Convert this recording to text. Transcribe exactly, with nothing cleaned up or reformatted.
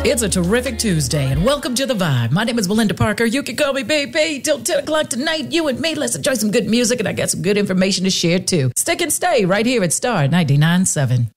It's a terrific Tuesday, and welcome to The Vibe. My name is Melinda Parker. You can call me baby. Till ten o'clock tonight, you and me, let's enjoy some good music, and I got some good information to share, too. Stick and stay right here at Star ninety-nine point seven.